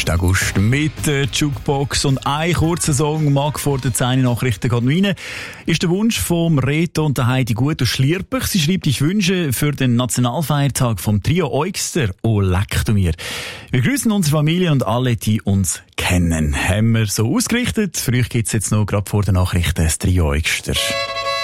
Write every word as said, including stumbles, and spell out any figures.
ersten August mit der Jukebox und ein kurzer Song mag vor den zehn Nachrichten geht noch rein. Ist der Wunsch vom Reto und der Heidi Gut aus Schlierbach. Sie schreibt, ich wünsche für den Nationalfeiertag vom Trio Eugster «Oh leck du mir». Wir grüßen unsere Familie und alle, die uns kennen. Haben wir so ausgerichtet. Für euch gibt's jetzt noch gerade vor den Nachrichten das Trio Eugster.